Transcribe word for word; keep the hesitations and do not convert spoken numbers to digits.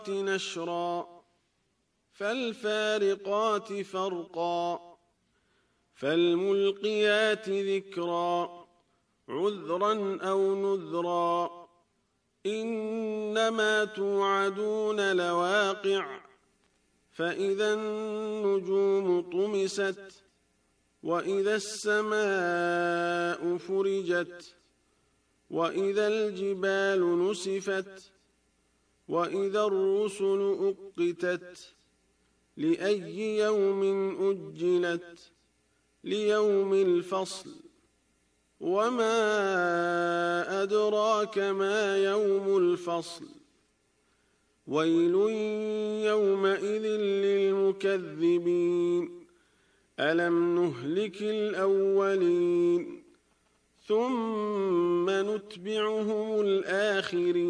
نشرا فالفارقات فرقا فالملقيات ذكرا عذرا أو نذرا إنما توعدون لواقع فإذا النجوم طمست وإذا السماء فرجت وإذا الجبال نسفت وإذا الرسل أقتت لأي يوم أجلت ليوم الفصل وما أدراك ما يوم الفصل ويل يومئذ للمكذبين ألم نهلك الأولين ثم نتبعهم الآخرين